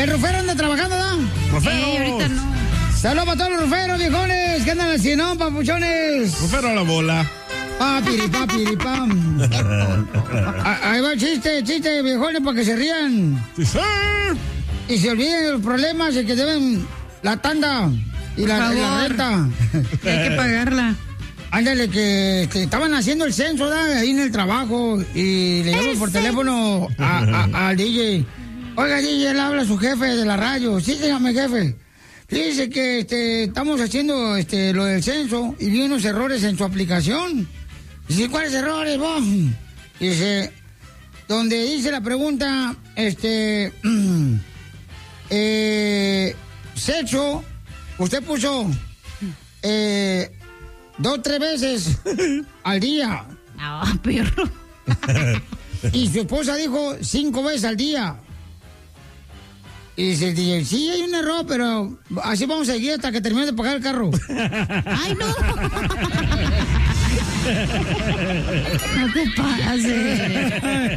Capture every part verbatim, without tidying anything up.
El Rufero anda trabajando, ¿no? Rufero. Eh, ahorita no. Saludos para todos los ruferos, viejones. ¿Qué andan haciendo, papuchones? Rufero a la bola. Papiripam, piripam. Ahí va el chiste, chiste, viejones, para que se rían. Sí, sí. Y se olviden de los problemas de que deben la tanda y la, y la renta. Hay que pagarla. Ándale, que, que estaban haciendo el censo, ¿verdad? Ahí en el trabajo. Y le llaman por teléfono a, a, al D J. Oiga, D J, él habla a su jefe de la radio. Sí, dígame, jefe. Dice que este, estamos haciendo este, lo del censo y vi unos errores en su aplicación. Dice, ¿cuáles errores, vos? Dice, donde dice la pregunta, este, eh, sexo, usted puso eh, dos, tres veces al día. Ah, perro. Y su esposa dijo cinco veces al día. Y dice el D J, sí, hay un error, pero así vamos a seguir hasta que termine de pagar el carro. ¡Ay, no! No te pases.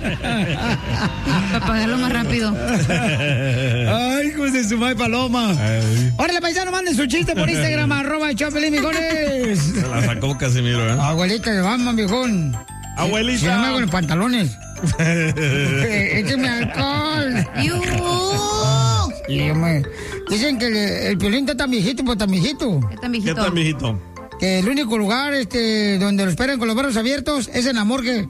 Para pagarlo más rápido. Ay, cómo se suma de paloma. Ay. Órale, paisano, manden su chiste por Instagram, arroba Chapelín, viejones. Se la sacó Casimiro, ¿eh? Abuelita de Batman, viejón. Abuelita. Si no me hago los pantalones. Écheme alcohol. Y yo me... Dicen que el, el Piolín está tan viejito, pues tan viejito. ¿Qué tan viejito? ¿Qué tan viejito? Que el único lugar este, donde lo esperan con los brazos abiertos es en la morgue.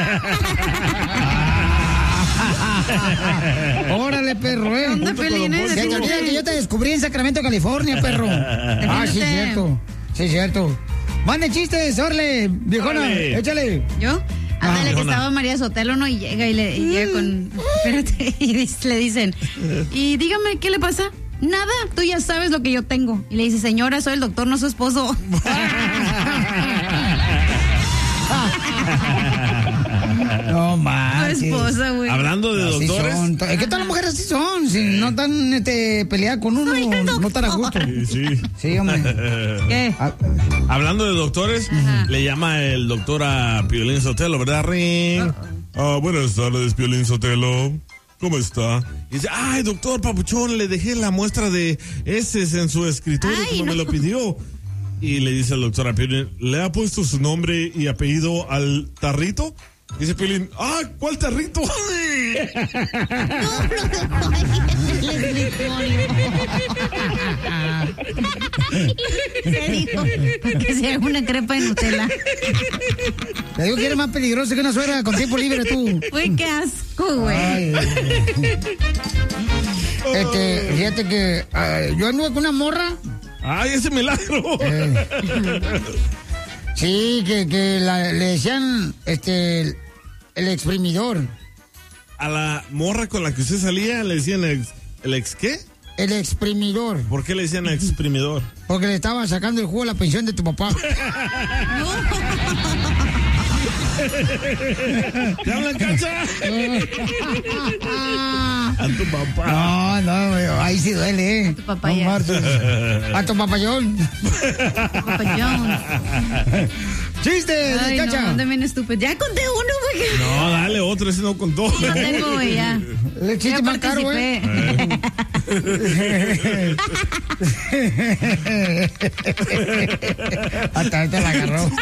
Órale, perro, eh. ¿Dónde, Piolín? Se te olvida que yo te descubrí en Sacramento, California, perro. Ah, sí, cierto. Sí, cierto. Mande chistes, órale, viejona, Órale. échale. ¿Yo? Ándale, Ah, que estaba María Sotelo, ¿no? Y llega y le y llega con... Espérate, y dice- le dicen, y dígame, ¿qué le pasa? Nada, tú ya sabes lo que yo tengo. Y le dice, señora, soy el doctor, no su esposo. No Tu manches. esposa, güey. Hablando de Así doctores. son. Es que todas las mujeres así son. Si no están este, peleadas con uno, Soy el no están a doctor. gusto. Sí, sí. Sí, hombre. ¿Qué? Ah, Hablando de doctores, Ajá. le llama el doctor a Piolín Sotelo, ¿verdad, Ring? Ah, buenas tardes, Piolín Sotelo. ¿Cómo está? Y dice, ay, doctor Papuchón, le dejé la muestra de heces en su escritorio Ay, como no. me lo pidió. Y le dice el doctor a Piolín, ¿le ha puesto su nombre y apellido al tarrito? Dice Piolín, ah, ¿cuál tarrito? Se dijo que se haga una crepa de Nutella. te digo que eres más peligroso que una suegra con tiempo libre tú. Uy, qué asco, güey. Ay, este, fíjate que ah, yo anduve con una morra. Ay, ese milagro. Eh, sí, que, que la- le decían este el, el exprimidor. A la morra con la que usted salía le decían ex, ¿el ex qué? El exprimidor. ¿Por qué le decían exprimidor? Porque le estaba sacando el jugo a la pensión de tu papá. ¿Te hablan, Cacha? A tu papá. No, no, güey, ahí sí duele, ¿eh? Tu papaya. No marches. A tu papayón. Papayón. ¡Chiste, Ay, no, Cacha! anda bien estúpido. Ya conté uno, güey. No, dale otro, ese no contó. No tengo, güey, ya. El chiste Ya más caro, güey. participé. Hasta ahorita la agarró.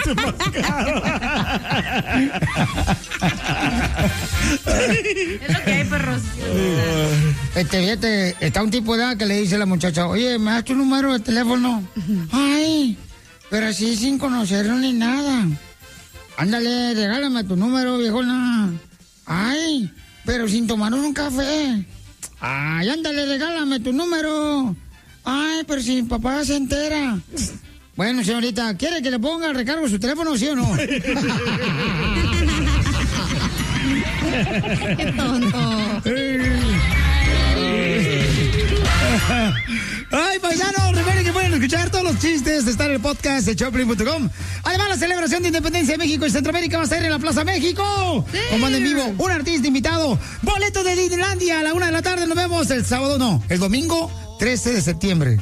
Es lo que hay, perros. Este, fíjate, está un tipo de edad que le dice a la muchacha, oye, ¿me das tu número de teléfono? Ay, pero así sin conocerlo ni nada. Ándale, regálame tu número, viejona. Ay, pero sin tomar un café. Ay, ándale, regálame tu número. Ay, pero si mi papá se entera. Bueno, señorita, ¿quiere que le ponga recargo su teléfono, sí o no? Qué tonto. Ay, paisanos, recuerden que pueden escuchar todos los chistes, está en el podcast de Choplin punto com. Además, la celebración de independencia de México y Centroamérica va a ser en la Plaza México. Sí. Con banda en vivo, un artista invitado, boleto de Disneylandia a la una de la tarde. Nos vemos el sábado, no, el domingo trece de septiembre.